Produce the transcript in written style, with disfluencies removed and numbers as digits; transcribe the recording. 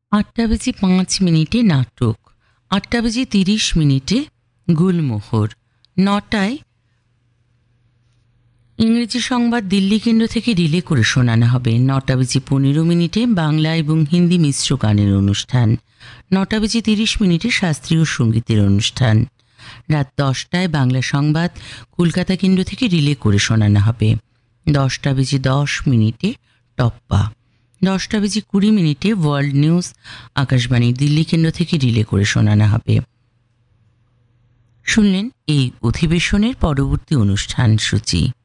8:05 নাটক, 8:30 গুলমোহর, 9টায় ইংরেজি সংবাদ দিল্লি কেন্দ্র থেকে রিলে করে শোনানো হবে। 9:15 বাংলা এবং হিন্দি মিশ্র গানের অনুষ্ঠান। 9:30 শাস্ত্রীয় সঙ্গীতের অনুষ্ঠান। রাত 10টায় বাংলা সংবাদ কলকাতা কেন্দ্র থেকে রিলে করে শোনানো হবে। 10:10 টপ্পা। 10:20 ওয়ার্ল্ড নিউজ আকাশবাণী দিল্লি কেন্দ্র থেকে রিলে করে শোনানো হবে। শুনলেন এই অধিবেশনের পরবর্তী অনুষ্ঠান সূচি।